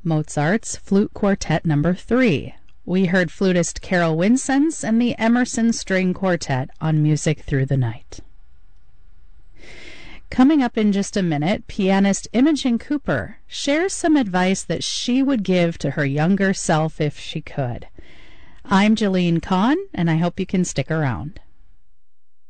Mozart's Flute Quartet No. 3. We heard flutist Carol Winson's and the Emerson String Quartet on Music Through the Night. Coming up in just a minute, pianist Imogen Cooper shares some advice that she would give to her younger self if she could. I'm Jeline Kahn, and I hope you can stick around.